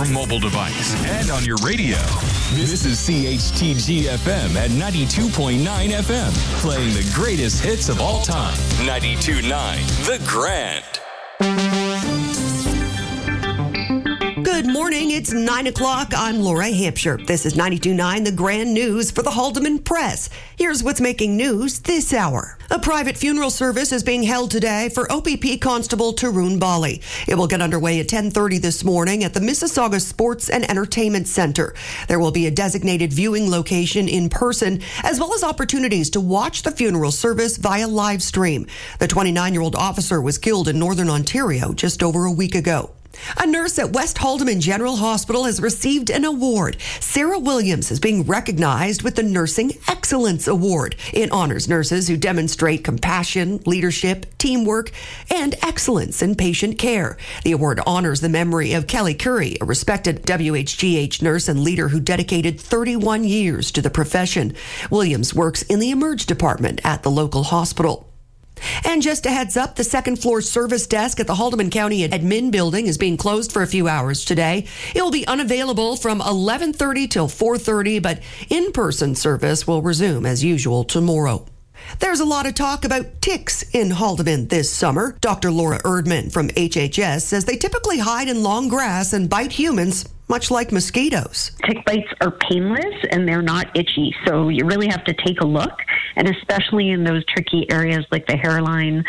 your mobile device and on your radio. This is CHTG FM at 92.9 FM, playing the greatest hits of all time. 92.9 The Grand. Good morning. It's 9 o'clock. I'm Laura Hampshire. This is 92.9 The Grand News for the Haldeman Press. Here's what's making news this hour. A private funeral service is being held today for OPP Constable Tarun Bali. It will get underway at 10:30 this morning at the Mississauga Sports and Entertainment Centre. There will be a designated viewing location in person, as well as opportunities to watch the funeral service via live stream. The 29-year-old officer was killed in Northern Ontario just over a week ago. A nurse at West Haldeman General Hospital has received an award. Sarah Williams is being recognized with the Nursing Excellence Award. It honors nurses who demonstrate compassion, leadership, teamwork, and excellence in patient care. The award honors the memory of Kelly Curry, a respected WHGH nurse and leader who dedicated 31 years to the profession. Williams works in the Emerge department at the local hospital. And just a heads up, the second floor service desk at the Haldeman County Admin building is being closed for a few hours today. It will be unavailable from 11:30 till 4:30, but in-person service will resume as usual tomorrow. There's a lot of talk about ticks in Haldeman this summer. Dr. Laura Erdman from HHS says they typically hide in long grass and bite humans, much like mosquitoes. Tick bites are painless and they're not itchy, so you really have to take a look, and especially in those tricky areas like the hairline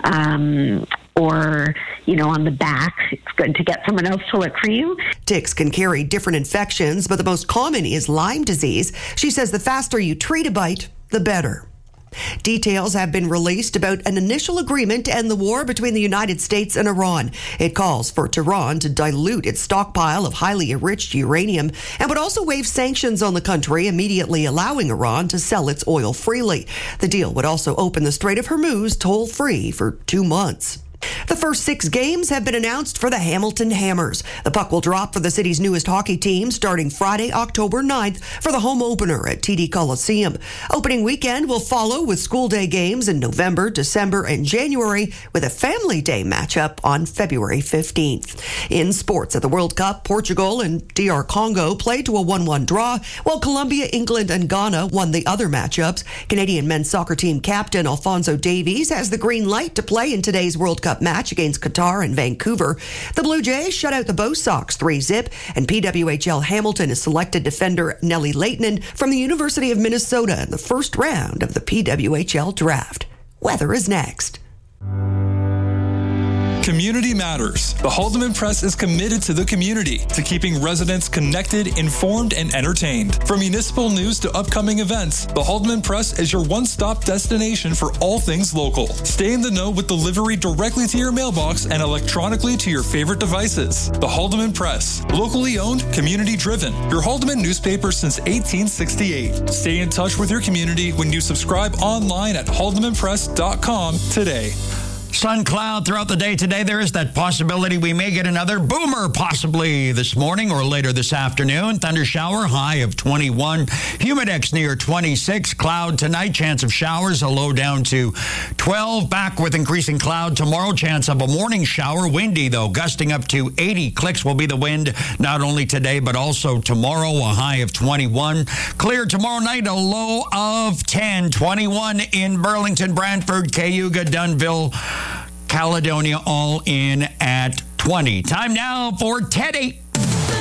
or, on the back, it's good to get someone else to look for you. Ticks can carry different infections, but the most common is Lyme disease. She says the faster you treat a bite, the better. Details have been released about an initial agreement to end the war between the United States and Iran. It calls for Tehran to dilute its stockpile of highly enriched uranium and would also waive sanctions on the country, immediately allowing Iran to sell its oil freely. The deal would also open the Strait of Hormuz toll-free for 2 months. The first 6 games have been announced for the Hamilton Hammers. The puck will drop for the city's newest hockey team starting Friday, October 9th for the home opener at TD Coliseum. Opening weekend will follow with school day games in November, December, and January, with a family day matchup on February 15th. In sports at the World Cup, Portugal and DR Congo played to a 1-1 draw, while Colombia, England, and Ghana won the other matchups. Canadian men's soccer team captain Alphonso Davies has the green light to play in today's World Cup match against Qatar and Vancouver. The Blue Jays shut out the Bo Sox 3-0, and PWHL Hamilton has selected defender Nellie Leighton from the University of Minnesota in the first round of the PWHL draft. Weather is next. Community matters. The Haldeman Press is committed to the community, to keeping residents connected, informed, and entertained. From municipal news to upcoming events, the Haldeman Press is your one-stop destination for all things local. Stay in the know with delivery directly to your mailbox and electronically to your favorite devices. The Haldeman Press, locally owned, community-driven. Your Haldeman newspaper since 1868. Stay in touch with your community when you subscribe online at haldemanpress.com today. Sun cloud throughout the day today. There is that possibility we may get another boomer possibly this morning or later this afternoon. Thunder shower, high of 21. Humidex near 26. Cloud tonight, chance of showers, a low down to 12. Back with increasing cloud tomorrow. Chance of a morning shower. Windy, though, gusting up to 80 clicks will be the wind not only today but also tomorrow. A high of 21. Clear tomorrow night, a low of 10. 21 in Burlington, Brantford, Cayuga, Dunnville, Caledonia, all in at 20. Time now for Teddy.